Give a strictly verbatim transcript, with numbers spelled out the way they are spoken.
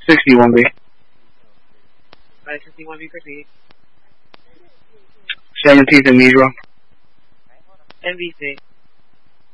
sixty-one B. Alright, sixty-one B, proceed. seventeenth and Metro. M V C.